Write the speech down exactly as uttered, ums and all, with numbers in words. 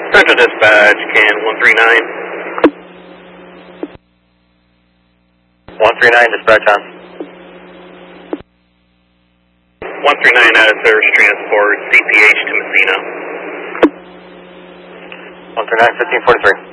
Central Dispatch, can one three nine. one three nine, dispatch on. one three nine out of service transport, C P H to Messina. one three nine, fifteen forty-three.